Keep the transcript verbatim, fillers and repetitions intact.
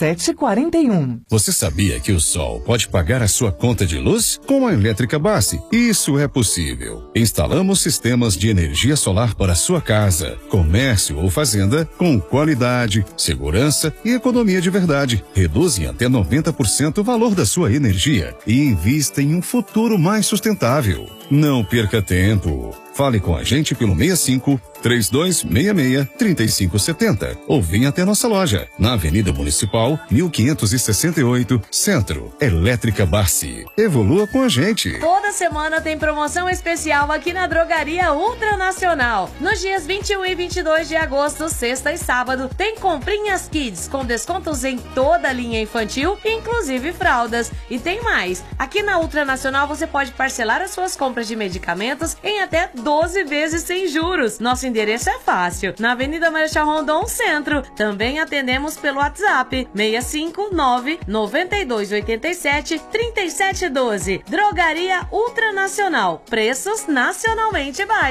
sete quatro um. Você sabia que o sol pode pagar a sua conta de luz? Com a Elétrica Bassi, isso é possível. Instalamos sistemas de energia solar para a sua casa, comércio ou fazenda com qualidade, segurança e economia de verdade. Reduz em até noventa por cento o valor da sua energia e invista em um futuro mais sustentável. Não perca tempo. Fale com a gente pelo seis cinco, três dois seis seis, três cinco sete zero ou venha até nossa loja, na Avenida Municipal, mil quinhentos e sessenta e oito, Centro. Elétrica Bassi. Evolua com a gente. Toda semana tem promoção especial aqui na Drogaria Ultranacional. Nos dias vinte e um e vinte e dois de agosto, sexta e sábado, tem comprinhas Kids com descontos em toda a linha infantil, inclusive fraldas. E tem mais. Aqui na Ultranacional você pode parcelar as suas compras de medicamentos em até doze vezes sem juros. Nosso endereço é fácil, na Avenida Marechal Rondon, Centro. Também atendemos pelo WhatsApp seis cinco nove, nove dois oito sete, três sete um dois. Drogaria Ultranacional. Preços nacionalmente baixos.